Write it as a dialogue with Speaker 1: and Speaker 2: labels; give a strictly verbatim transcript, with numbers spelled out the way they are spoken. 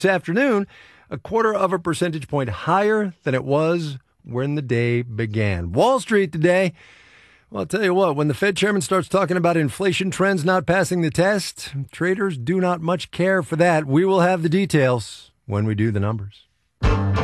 Speaker 1: This afternoon, a quarter of a percentage point higher than it was when the day began. Wall Street today, well, I'll tell you what, when the Fed chairman starts talking about inflation trends not passing the test, traders do not much care for that. We will have the details when we do the numbers.